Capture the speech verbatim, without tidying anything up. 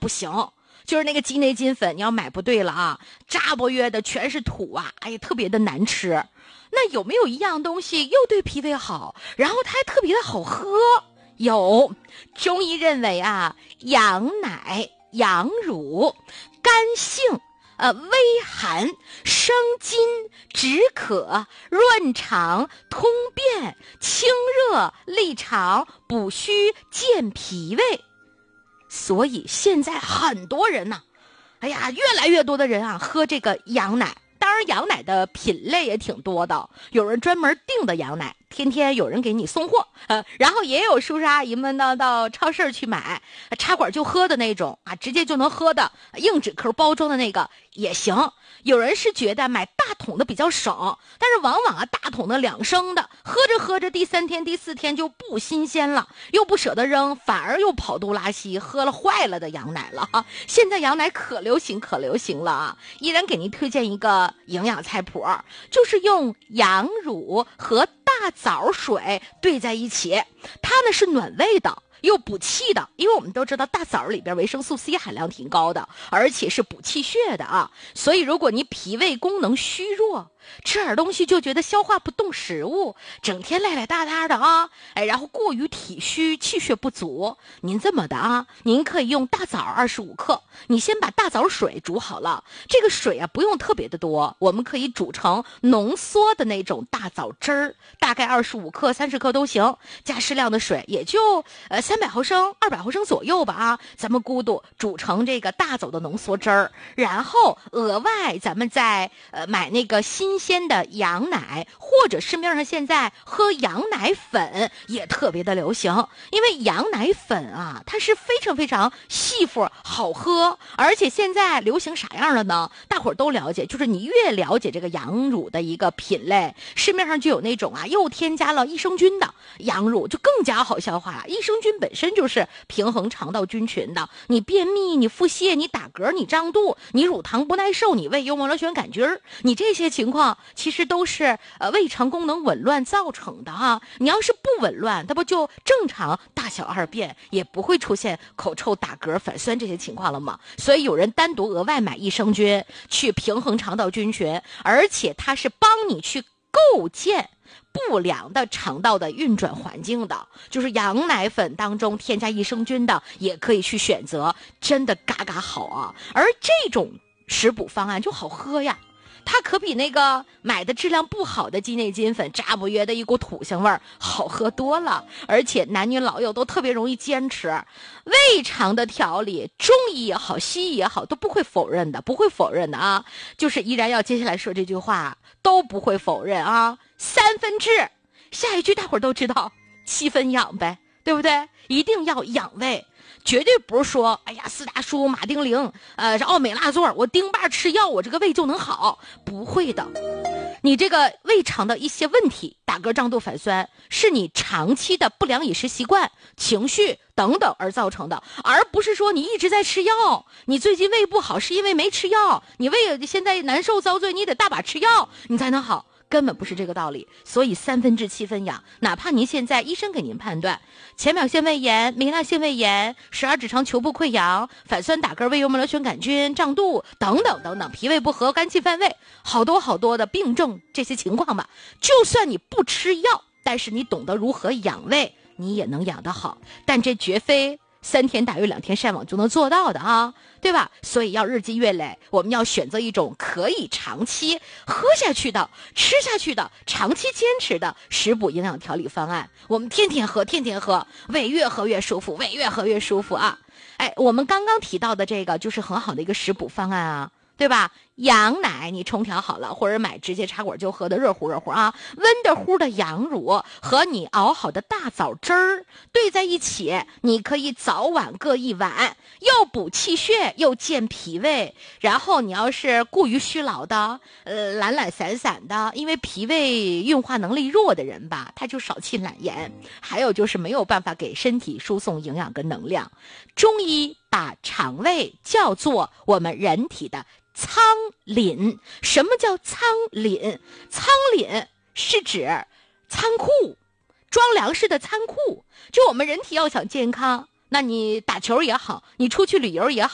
不行。就是那个鸡内金粉，你要买不对了啊，扎不约的全是土啊，哎呀，特别的难吃。那有没有一样东西又对脾胃好，然后它还特别的好喝？有，中医认为啊，羊奶、羊乳甘性，呃，微寒，生津，止渴，润肠，通便，清热，利肠，补虚，健脾胃。所以现在很多人呢、啊，哎呀，越来越多的人啊喝这个羊奶。当然羊奶的品类也挺多的，有人专门订的羊奶，天天有人给你送货，呃，然后也有叔叔阿姨们呢到超市去买，插管就喝的那种啊，直接就能喝的硬纸壳包装的那个也行。有人是觉得买大桶的比较省，但是往往啊大桶的两升的，喝着喝着第三天第四天就不新鲜了，又不舍得扔，反而又跑肚拉稀，喝了坏了的羊奶了哈。现在羊奶可流行可流行了啊！依然给您推荐一个营养菜谱，就是用羊乳和大枣水兑在一起，它呢是暖胃的又补气的，因为我们都知道大枣里边维生素 C 含量挺高的，而且是补气血的啊。所以如果你脾胃功能虚弱，吃点东西就觉得消化不动食物，整天赖赖哒哒的啊，哎，然后过于体虚，气血不足，您这么的啊，您可以用大枣二十五克，你先把大枣水煮好了，这个水啊不用特别的多，我们可以煮成浓缩的那种大枣汁儿，大概二十五克、三十克都行，加适量的水，也就呃三百毫升、二百毫升左右吧啊，咱们咕嘟煮成这个大枣的浓缩汁儿，然后额外咱们再呃买那个新鲜的羊奶，或者市面上现在喝羊奶粉也特别的流行，因为羊奶粉啊它是非常非常细服好喝，而且现在流行啥样了呢？大伙儿都了解，就是你越了解这个羊乳的一个品类，市面上就有那种啊又添加了益生菌的羊乳，就更加好消化了。益生菌本身就是平衡肠道菌群的，你便秘，你腹泻，你打嗝，你胀肚，你乳糖不耐受，你胃幽门螺旋杆菌，你这些情况其实都是呃胃肠功能紊乱造成的哈。你要是不紊乱，它不就正常大小二便，也不会出现口臭、打嗝、反酸这些情况了吗？所以有人单独额外买益生菌去平衡肠道菌群，而且它是帮你去构建不良的肠道的运转环境的，就是羊奶粉当中添加益生菌的也可以去选择，真的嘎嘎好啊。而这种食补方案就好喝呀，它可比那个买的质量不好的鸡内金粉扎不约的一股土腥味儿好喝多了，而且男女老幼都特别容易坚持。胃肠的调理，中医也好西医也好都不会否认的，不会否认的啊，就是依然要接下来说这句话都不会否认啊。三分治，下一句大伙儿都知道，七分养呗，对不对？一定要养胃，绝对不是说哎呀四大叔马丁啉呃奥美拉唑我丁瓣吃药我这个胃就能好，不会的。你这个胃肠的一些问题，打嗝胀肚反酸，是你长期的不良饮食习惯、情绪等等而造成的，而不是说你一直在吃药。你最近胃不好是因为没吃药，你胃现在难受遭罪，你得大把吃药你才能好，根本不是这个道理。所以三分治七分养，哪怕您现在医生给您判断浅表性胃炎、糜烂性胃炎、十二指肠球部溃疡、反酸打嗝、胃幽门螺旋杆菌、胀肚等等等等，脾胃不和、肝气犯胃，好多好多的病症这些情况吧，就算你不吃药，但是你懂得如何养胃，你也能养得好。但这绝非三天打鱼两天晒网就能做到的啊，对吧？所以要日积月累，我们要选择一种可以长期喝下去的、吃下去的、长期坚持的食补营养调理方案。我们天天喝，天天喝，胃越喝越舒服，胃越喝越舒服啊！哎，我们刚刚提到的这个就是很好的一个食补方案啊，对吧？羊奶你冲调好了，或者买直接插管就喝的热乎热乎啊，温的乎的羊乳和你熬好的大枣汁儿兑在一起，你可以早晚各一碗，又补气血又健脾胃。然后你要是过于虚劳的，呃，懒懒散散的，因为脾胃运化能力弱的人吧，他就少气懒言，还有就是没有办法给身体输送营养跟能量。中医把肠胃叫做我们人体的仓廪。什么叫仓廪？仓廪是指仓库，装粮食的仓库。就我们人体要想健康，那你打球也好，你出去旅游也好，